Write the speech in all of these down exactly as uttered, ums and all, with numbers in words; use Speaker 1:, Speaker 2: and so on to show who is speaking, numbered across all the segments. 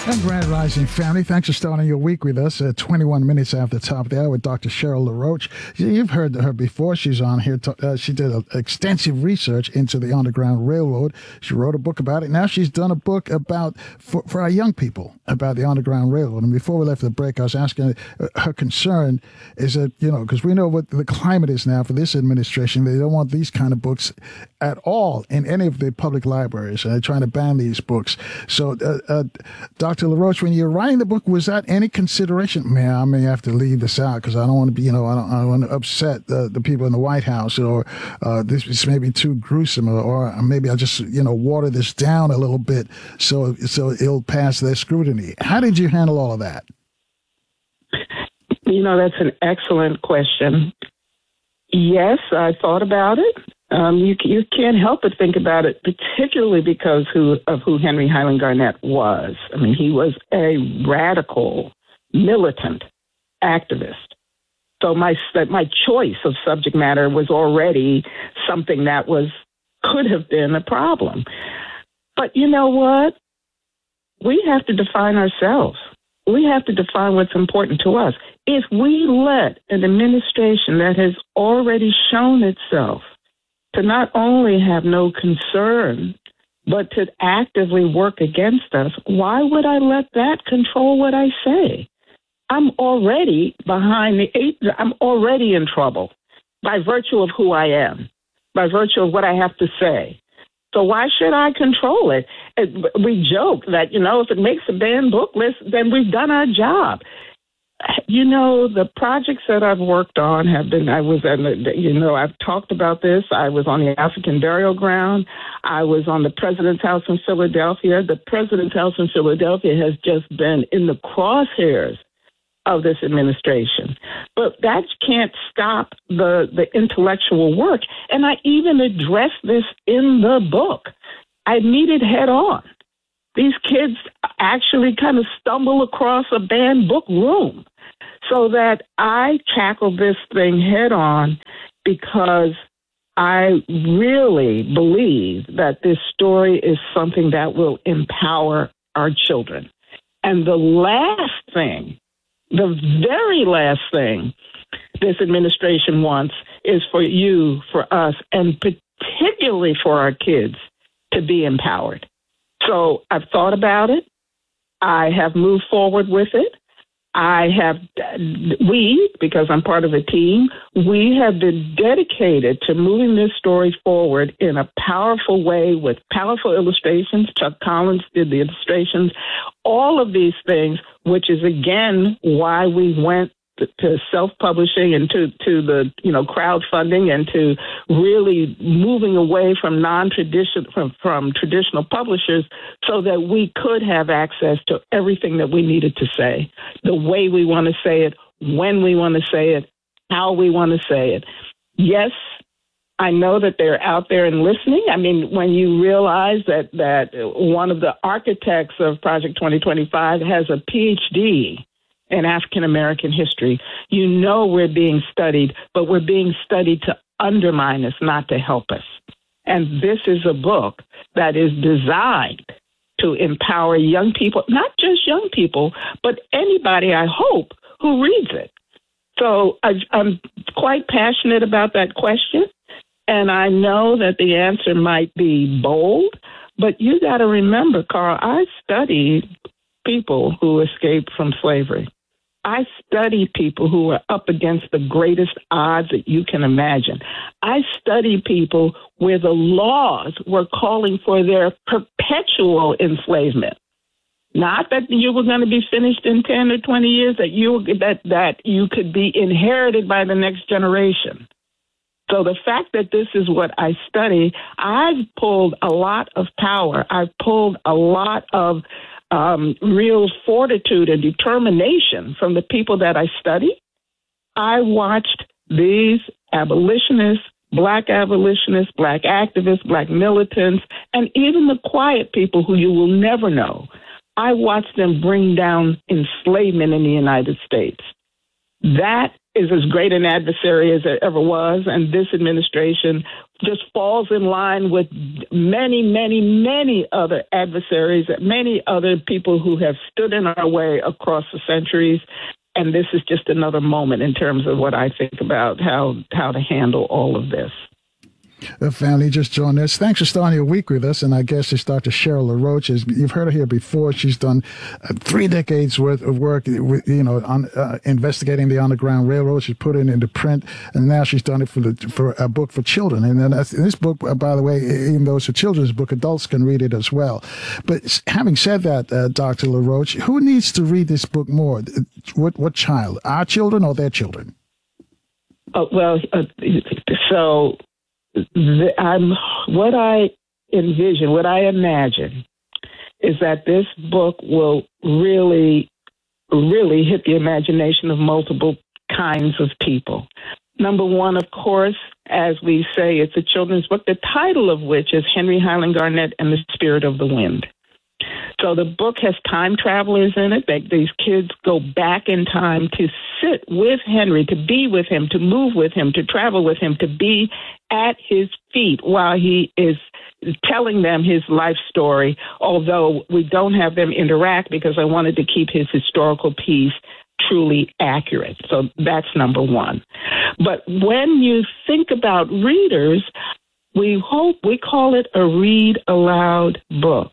Speaker 1: And Grand Rising family, thanks for starting your week with us at twenty-one minutes after the top of the hour with Doctor Cheryl LaRoche. You've heard her before. She's on here. To, uh, she did a, extensive research into the Underground Railroad. She wrote a book about it. Now she's done a book about for, for our young people about the Underground Railroad. And before we left the break, I was asking uh, her concern is that, you know, because we know what the climate is now for this administration. They don't want these kind of books at all in any of the public libraries. They're trying to ban these books. So, uh, uh, Doctor LaRoche, when you're writing the book, was that any consideration? Man, I may have to leave this out because I don't want to be, you know, I don't, I don't want to upset uh, the people in the White House, or uh, this is maybe too gruesome, or, or maybe I'll just, you know, water this down a little bit so so it'll pass their scrutiny. How did you handle all of that?
Speaker 2: You know, that's an excellent question. Yes, I thought about it. Um, you you can't help but think about it, particularly because who, of who Henry Highland Garnet was. I mean, he was a radical, militant activist. So my my choice of subject matter was already something that was could have been a problem. But you know what? We have to define ourselves. We have to define what's important to us. If we let an administration that has already shown itself to not only have no concern, but to actively work against us, why would I let that control what I say? I'm already behind the eight. I'm already in trouble by virtue of who I am, by virtue of what I have to say. So why should I control it? We joke that, you know, if it makes a banned book list, then we've done our job. You know, the projects that I've worked on have been, I was, you know, I've talked about this. I was on the African Burial Ground. I was on the President's House in Philadelphia. The President's House in Philadelphia has just been in the crosshairs of this administration. But that can't stop the, the intellectual work. And I even addressed this in the book. I meet it head on. These kids actually kind of stumble across a banned book room, so that I tackle this thing head on because I really believe that this story is something that will empower our children. And the last thing, the very last thing this administration wants is for you, for us, and particularly for our kids to be empowered. So I've thought about it. I have moved forward with it. I have, we, because I'm part of a team, we have been dedicated to moving this story forward in a powerful way with powerful illustrations. Chuck Collins did the illustrations, all of these things, which is, again, why we went to self-publishing and to, to the, you know, crowdfunding and to really moving away from non-traditional, from, from traditional publishers so that we could have access to everything that we needed to say, the way we want to say it, when we want to say it, how we want to say it. Yes, I know that they're out there and listening. I mean, when you realize that, that one of the architects of Project twenty twenty-five has a P H D in African-American history, you know we're being studied, but we're being studied to undermine us, not to help us. And this is a book that is designed to empower young people, not just young people, but anybody, I hope, who reads it. So I, I'm quite passionate about that question, and I know that the answer might be bold, but you got to remember, Carl, I studied people who escaped from slavery. I study people who are up against the greatest odds that you can imagine. I study people where the laws were calling for their perpetual enslavement. Not that you were going to be finished in ten or twenty years, that you that that you could be inherited by the next generation. So the fact that this is what I study, I've pulled a lot of power. I've pulled a lot of Um, real fortitude and determination from the people that I study. I watched these abolitionists, Black abolitionists, Black activists, Black militants, and even the quiet people who you will never know. I watched them bring down enslavement in the United States. That is as great an adversary as there ever was, and this administration just falls in line with many, many, many other adversaries, many other people who have stood in our way across the centuries. And this is just another moment in terms of what I think about how, how to handle all of this.
Speaker 1: The family just joined us. Thanks for starting your week with us. And I guess it's Doctor Cheryl LaRoche. You've heard her here before. She's done uh, three decades worth of work, with, you know, on uh, investigating the Underground Railroad. She's put it into print, and now she's done it for the for a book for children. And then this book, uh, by the way, even though it's a children's book, adults can read it as well. But having said that, uh, Doctor LaRoche, who needs to read this book more? What what child? Our children or their children?
Speaker 2: Uh, well, uh, so. The, I'm, what I envision, what I imagine, is that this book will really, really hit the imagination of multiple kinds of people. Number one, of course, as we say, it's a children's book, the title of which is Henry Highland Garnet and the Spirit of the Wind. So the book has time travelers in it. They, these kids go back in time to sit with Henry, to be with him, to move with him, to travel with him, to be at his feet while he is telling them his life story, although we don't have them interact because I wanted to keep his historical piece truly accurate. So that's number one. But when you think about readers, we hope we call it a read aloud book,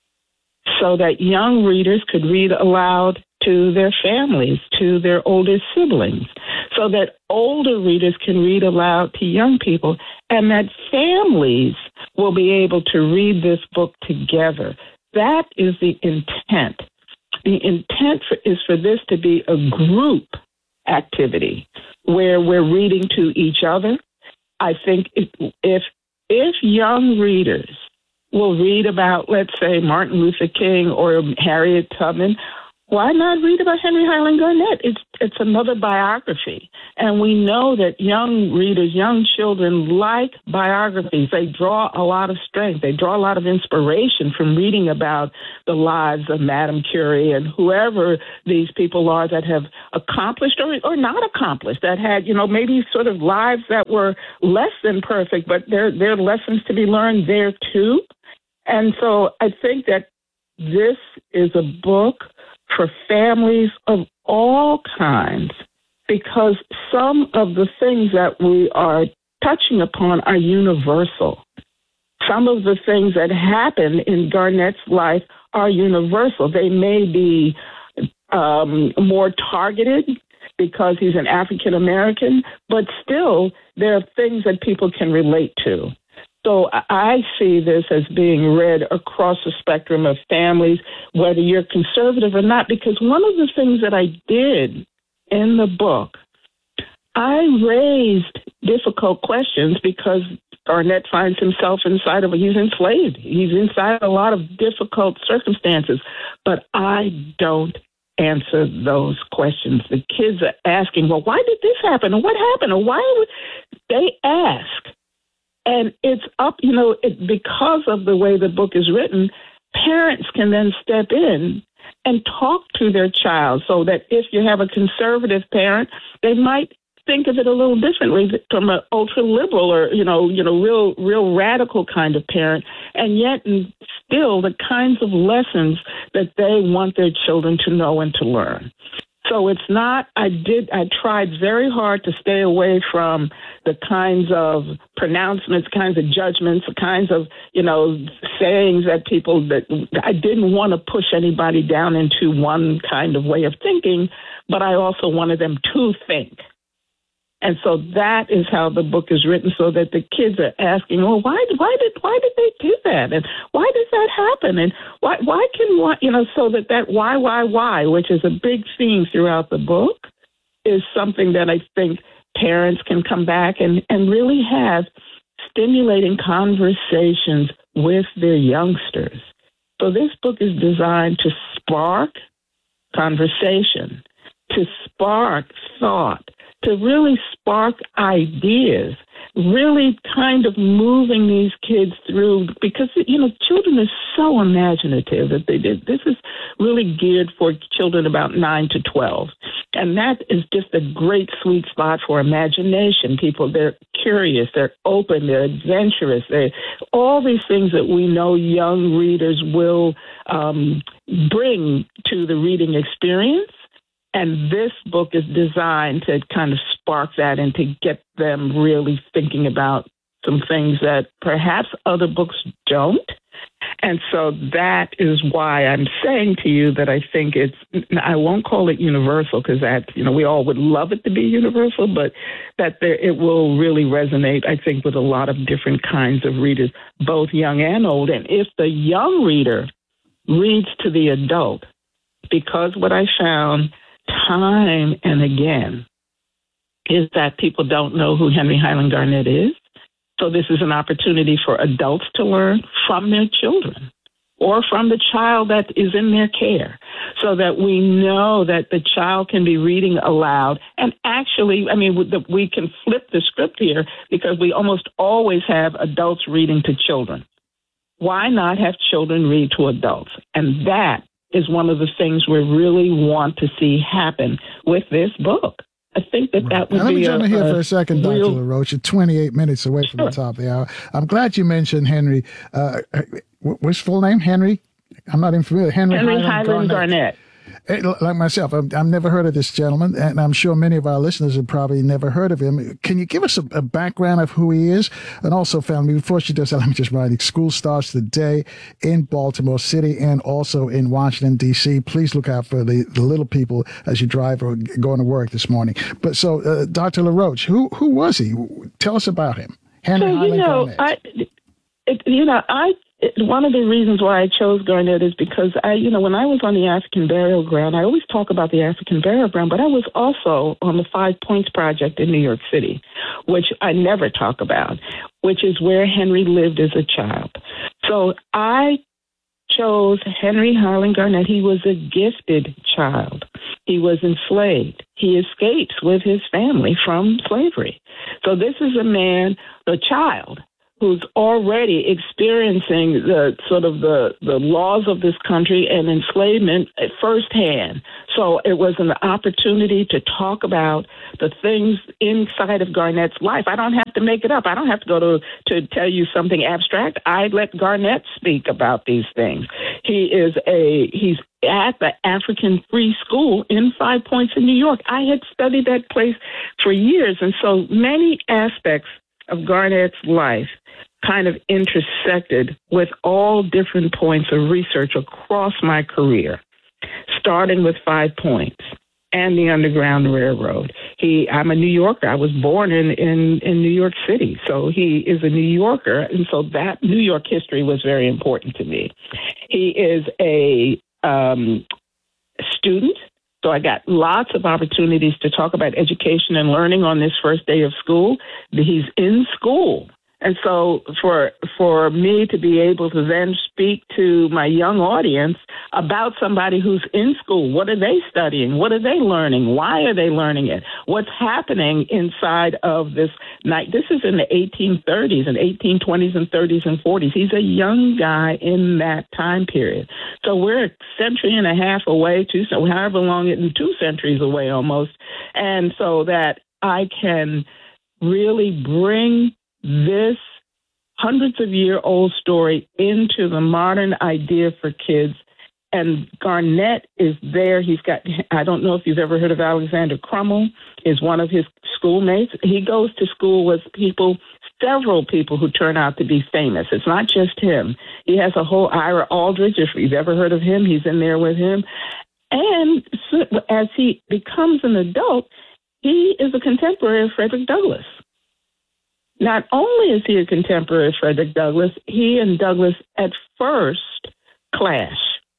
Speaker 2: so that young readers could read aloud to their families, to their older siblings, so that older readers can read aloud to young people, and that families will be able to read this book together. That is the intent. The intent for, is for this to be a group activity where we're reading to each other. I think if if, if young readers will read about, let's say, Martin Luther King or Harriet Tubman, why not read about Henry Highland Garnet? It's it's another biography. And we know that young readers, young children like biographies. They draw a lot of strength. They draw a lot of inspiration from reading about the lives of Madame Curie and whoever these people are that have accomplished or, or not accomplished, that had, you know, maybe sort of lives that were less than perfect, but there, there are lessons to be learned there too. And so I think that this is a book for families of all kinds, because some of the things that we are touching upon are universal. Some of the things that happen in Garnet's life are universal. They may be um, more targeted because he's an African American, but still there are things that people can relate to. So I see this as being read across the spectrum of families, whether you're conservative or not, because one of the things that I did in the book, I raised difficult questions because Garnet finds himself inside of, he's enslaved. He's inside a lot of difficult circumstances, but I don't answer those questions. The kids are asking, well, why did this happen? Or what happened? Or why would they ask? And it's up, you know, it, because of the way the book is written, parents can then step in and talk to their child, so that if you have a conservative parent, they might think of it a little differently from an ultra liberal or, you know, you know, real, real radical kind of parent, and yet still the kinds of lessons that they want their children to know and to learn. So it's not, I did, I tried very hard to stay away from the kinds of pronouncements, kinds of judgments, the kinds of, you know, sayings that people, that I didn't want to push anybody down into one kind of way of thinking, but I also wanted them to think. And so that is how the book is written, so that the kids are asking, well, why, why did, why did they do that? And why does that happen? And why, why can, why, you know, so that that why, why, why, which is a big theme throughout the book, is something that I think parents can come back and, and really have stimulating conversations with their youngsters. So this book is designed to spark conversation, to spark thought, to really spark ideas, really kind of moving these kids through, because, you know, children are so imaginative that they did. This is really geared for children about nine to twelve. And that is just a great sweet spot for imagination. People, they're curious, they're open, they're adventurous, they're all these things that we know young readers will um, bring to the reading experience. And this book is designed to kind of spark that and to get them really thinking about some things that perhaps other books don't. And so that is why I'm saying to you that I think it's, I won't call it universal, because that, you know, we all would love it to be universal, but that there, it will really resonate, I think, with a lot of different kinds of readers, both young and old. And if the young reader reads to the adult, because what I found time and again is that people don't know who Henry Highland Garnet is. So this is an opportunity for adults to learn from their children or from the child that is in their care, so that we know that the child can be reading aloud. And actually, I mean, we can flip the script here, because we almost always have adults reading to children. Why not have children read to adults? And that is one of the things we really want to see happen with this book. I think that
Speaker 1: right.
Speaker 2: that would
Speaker 1: now, let
Speaker 2: be
Speaker 1: me jump
Speaker 2: a,
Speaker 1: in here
Speaker 2: a
Speaker 1: for a second, Doctor
Speaker 2: real...
Speaker 1: LaRoche. You're twenty-eight minutes away from
Speaker 2: Sure.
Speaker 1: the top of the hour. I'm glad you mentioned Henry. Uh, what's his full name? Henry? I'm not even familiar. Henry,
Speaker 2: Henry
Speaker 1: Highland,
Speaker 2: Highland
Speaker 1: Garnet.
Speaker 2: Garnet.
Speaker 1: Like myself, I've, I've never heard of this gentleman, and I'm sure many of our listeners have probably never heard of him. Can you give us a, a background of who he is? And also, family, before she does that, let me just write it. School starts today in Baltimore City and also in Washington, D C. Please look out for the, the little people as you drive or going to work this morning. But so, uh, Doctor LaRoche, who who was he? Tell us about him. Henry
Speaker 2: So,
Speaker 1: Highland
Speaker 2: you know,
Speaker 1: Garnet.
Speaker 2: I, it, you know, I, it, one of the reasons why I chose Garnet is because I, you know, when I was on the African Burial Ground, I always talk about the African Burial Ground, but I was also on the Five Points Project in New York City, which I never talk about, which is where Henry lived as a child. So I chose Henry Highland Garnet. He was a gifted child. He was enslaved. He escapes with his family from slavery. So this is a man, a child, who's already experiencing the sort of the, the laws of this country and enslavement firsthand. So it was an opportunity to talk about the things inside of Garnet's life. I don't have to make it up. I don't have to go to, to tell you something abstract. I let Garnet speak about these things. He is a, he's at the African Free School in Five Points in New York. I had studied that place for years. And so many aspects of Garnet's life kind of intersected with all different points of research across my career, starting with Five Points and the Underground Railroad. He, I'm a New Yorker. I was born in, in, in New York City. So he is a New Yorker. And so that New York history was very important to me. He is a um, student. So I got lots of opportunities to talk about education and learning on this first day of school. He's in school. And so for for me to be able to then speak to my young audience about somebody who's in school, what are they studying? What are they learning? Why are they learning it? What's happening inside of this night? This is in the eighteen thirties and eighteen twenties and thirties and forties. He's a young guy in that time period. So we're a century and a half away, two, so however long, it two centuries away almost. And so that I can really bring this hundreds of year old story into the modern idea for kids. And Garnet is there. He's got, I don't know if you've ever heard of Alexander Crummell, is one of his schoolmates. He goes to school with people, several people who turn out to be famous. It's not just him. He has a whole Ira Aldridge. If you've ever heard of him, he's in there with him. And so, as he becomes an adult, he is a contemporary of Frederick Douglass. Not only is he a contemporary of Frederick Douglass, he and Douglass at first clash,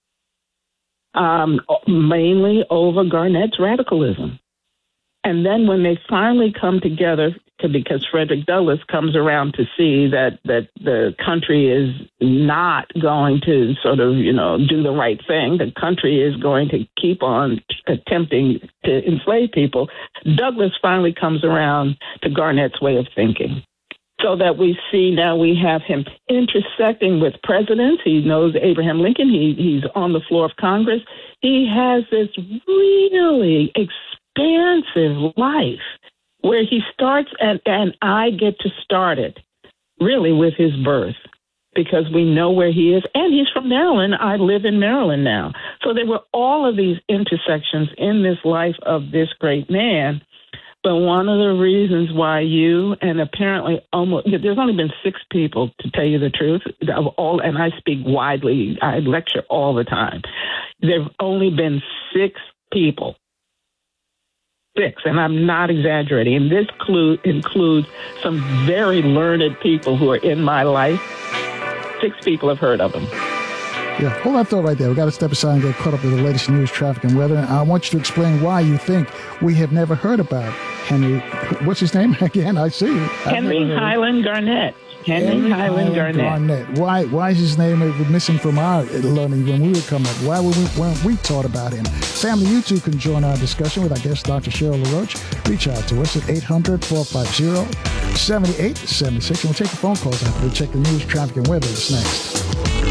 Speaker 2: um, mainly over Garnet's radicalism. And then when they finally come together, because Frederick Douglass comes around to see that, that the country is not going to sort of, you know, do the right thing. The country is going to keep on attempting to enslave people. Douglass finally comes around to Garnett's way of thinking. So that we see now we have him intersecting with presidents. He knows Abraham Lincoln. He, he's on the floor of Congress. He has this really expansive life where he starts, and, and I get to start it really with his birth because we know where he is. And he's from Maryland. I live in Maryland now. So there were all of these intersections in this life of this great man. But one of the reasons why you and apparently almost, there's only been six people, to tell you the truth, of all, and I speak widely, I lecture all the time. There have only been six people, six, and I'm not exaggerating. And this clue includes some very learned people who are in my life. Six people have heard of him.
Speaker 1: Yeah, hold that thought right there. We've got to step aside and get caught up with the latest news, traffic, and weather. And I want you to explain why you think we have never heard about Henry. What's his name again? I see.
Speaker 2: Henry Highland Garnett. Henry, Henry Highland, Highland Garnett. Garnett.
Speaker 1: Why? Why is his name missing from our learning when we were coming up? Why were we, weren't we taught about him? Family, you too can join our discussion with our guest, Doctor Cheryl LaRoche. Reach out to us at eight hundred, four five zero, seven eight seven six. And we'll take the phone calls after we check the news, traffic, and weather. It's next.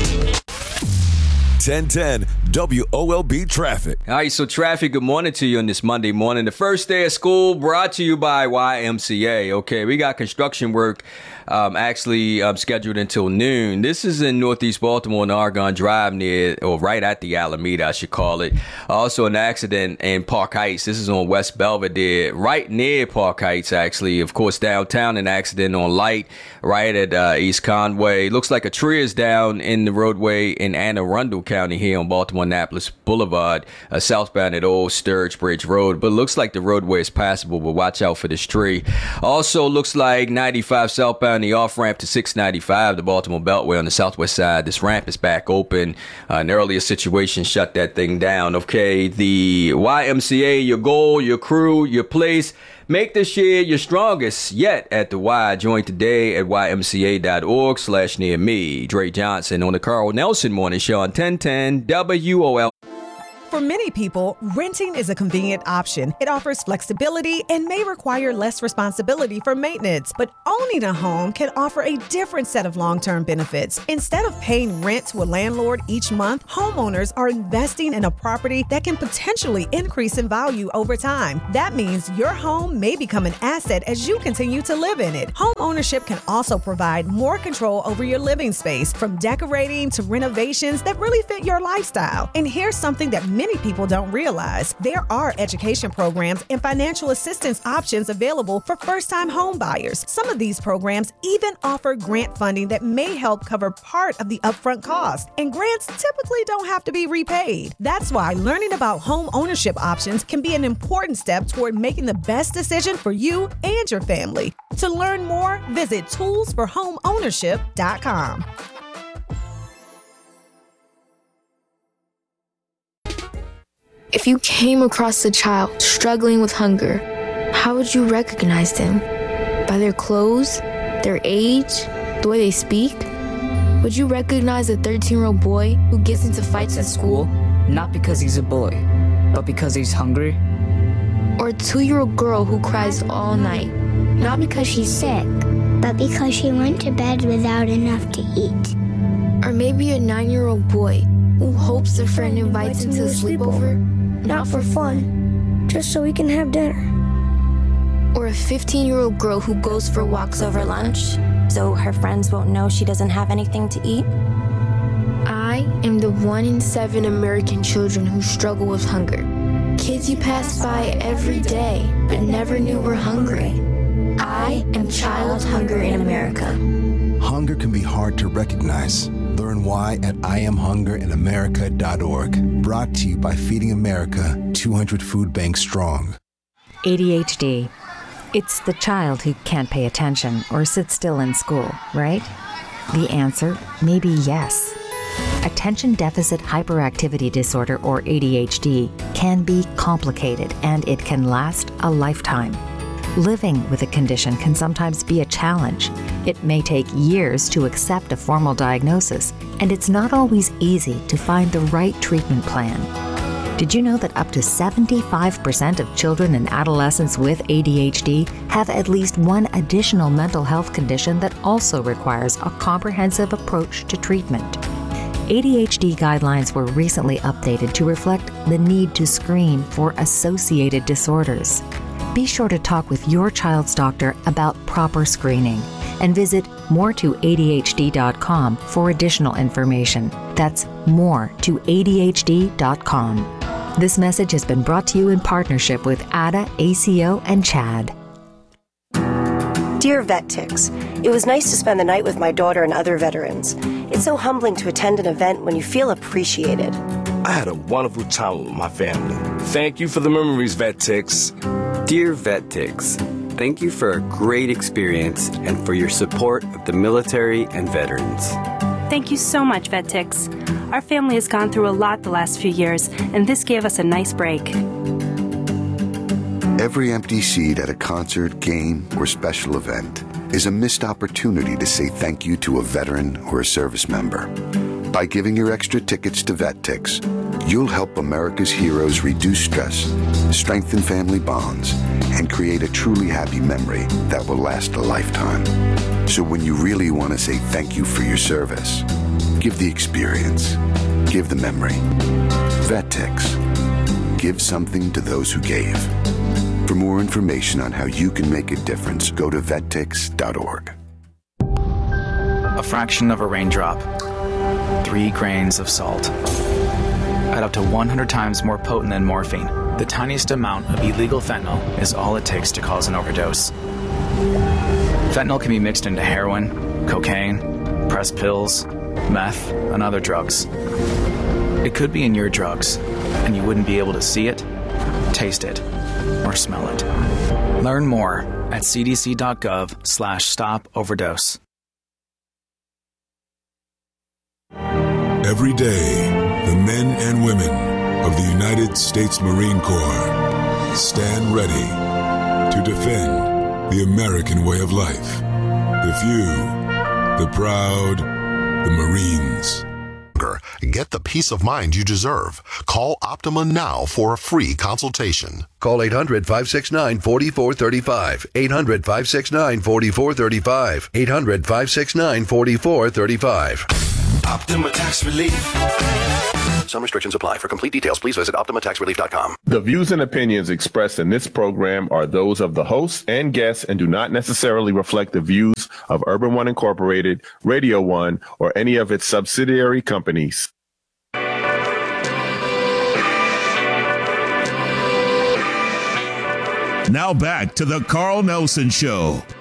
Speaker 3: ten ten W O L B Traffic.
Speaker 4: All right, so traffic, good morning to you on this Monday morning. The first day of school brought to you by Y M C A. Okay, we got construction work um, actually um, scheduled until noon. This is in Northeast Baltimore on Argonne Drive near, or right at the Alameda, I should call it. Also an accident in Park Heights. This is on West Belvedere, right near Park Heights, actually. Of course, downtown, an accident on Light, right at uh, East Conway. Looks like a tree is down in the roadway in Anne Arundel County here on Baltimore Annapolis Boulevard, uh, southbound at Old Sturge Bridge Road. But it looks like the roadway is passable, but watch out for this tree. Also looks like ninety-five southbound, the off-ramp to six ninety-five, the Baltimore Beltway on the southwest side. This ramp is back open. Uh, an earlier situation shut that thing down. Okay, the Y M C A, your goal, your crew, your place. Make this year your strongest yet at the Y. Join today at Y M C A dot org slash near me. Dre Johnson on the Carl Nelson Morning Show on ten ten W O L.
Speaker 5: For many people, renting is a convenient option. It offers flexibility and may require less responsibility for maintenance. But owning a home can offer a different set of long-term benefits. Instead of paying rent to a landlord each month, homeowners are investing in a property that can potentially increase in value over time. That means your home may become an asset as you continue to live in it. Home ownership can also provide more control over your living space, from decorating to renovations that really fit your lifestyle. And here's something that many people don't realize. There are education programs and financial assistance options available for first-time home buyers. Some of these programs even offer grant funding that may help cover part of the upfront cost. And grants typically don't have to be repaid. That's why learning about home ownership options can be an important step toward making the best decision for you and your family. To learn more, visit tools for home ownership dot com.
Speaker 6: If you came across a child struggling with hunger, how would you recognize them? By their clothes, their age, the way they speak? Would you recognize a thirteen-year-old boy who gets into fights at school?
Speaker 7: Not because he's a boy, but because he's hungry?
Speaker 6: Or a two-year-old girl who cries all night?
Speaker 8: Not because she's sick, but because she went to bed without enough to eat.
Speaker 6: Or maybe a nine-year-old boy who hopes a friend invites him to a sleepover?
Speaker 8: Not for fun, just so we can have dinner.
Speaker 6: Or a fifteen-year-old girl who goes for walks over lunch,
Speaker 9: so her friends won't know she doesn't have anything to eat?
Speaker 6: I am the one in seven American children who struggle with hunger. Kids you pass by every day, but never knew were hungry. I am child hunger in America.
Speaker 10: Hunger can be hard to recognize. Learn why at I am hunger in America dot org. Brought to you by Feeding America, two hundred Food Banks Strong.
Speaker 11: A D H D. It's the child who can't pay attention or sit still in school, right? The answer may be yes. Attention Deficit Hyperactivity Disorder, or A D H D, can be complicated, and it can last a lifetime. Living with a condition can sometimes be a challenge. It may take years to accept a formal diagnosis, and it's not always easy to find the right treatment plan. Did you know that up to seventy-five percent of children and adolescents with A D H D have at least one additional mental health condition that also requires a comprehensive approach to treatment? A D H D guidelines were recently updated to reflect the need to screen for associated disorders. Be sure to talk with your child's doctor about proper screening and visit more to A D H D dot com for additional information. That's more to A D H D dot com. This message has been brought to you in partnership with A D A, A C O, and CHAD.
Speaker 9: Dear VetTix, it was nice to spend the night with my daughter and other veterans. It's so humbling to attend an event when you feel appreciated.
Speaker 12: I had a wonderful time with my family. Thank you for the memories, VetTix.
Speaker 13: Dear VetTix, thank you for a great experience and for your support of the military and veterans.
Speaker 14: Thank you so much, VetTix. Our family has gone through a lot the last few years, and this gave us a nice break.
Speaker 15: Every empty seat at a concert, game, or special event is a missed opportunity to say thank you to a veteran or a service member. By giving your extra tickets to VetTix, you'll help America's heroes reduce stress, strengthen family bonds, and create a truly happy memory that will last a lifetime. So when you really want to say thank you for your service, give the experience, give the memory. VetTix. Give something to those who gave. For more information on how you can make a difference, go to vet tix dot org.
Speaker 16: A fraction of a raindrop. Three grains of salt. At up to one hundred times more potent than morphine, the tiniest amount of illegal fentanyl is all it takes to cause an overdose. Fentanyl can be mixed into heroin, cocaine, pressed pills, meth, and other drugs. It could be in your drugs, and you wouldn't be able to see it, taste it, or smell it. Learn more at c d c dot gov slash stop overdose.
Speaker 17: Every day, the men and women of the United States Marine Corps stand ready to defend the American way of life. The few, the proud, the Marines.
Speaker 18: Get the peace of mind you deserve. Call Optima now for a free consultation.
Speaker 19: Call eight hundred, five six nine, four four three five. eight hundred, five six nine, four four three five. eight hundred, five six nine, four four three five.
Speaker 12: Optima Tax Relief.
Speaker 19: Some restrictions apply. For complete details, please visit optima tax relief dot com.
Speaker 20: The views and opinions expressed in this program are those of the hosts and guests and do not necessarily reflect the views of Urban One Incorporated, Radio One, or any of its subsidiary companies.
Speaker 21: Now back to the Carl Nelson Show